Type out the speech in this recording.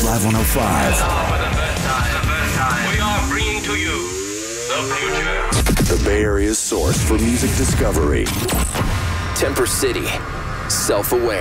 Live 105. For the first time, we are bringing to you the future. The Bay Area's source for music discovery. Temper City. Self-aware.